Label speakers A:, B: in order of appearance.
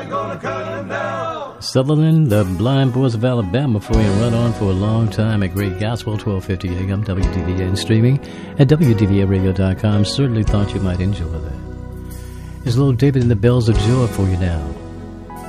A: Sutherland, the Blind Boys of Alabama, for you run on for a long time at Great Gospel, 1250 AM, WDVA, and streaming at WDVAradio.com. Certainly thought you might enjoy that. Here's little David and the Bells of Joy for you now.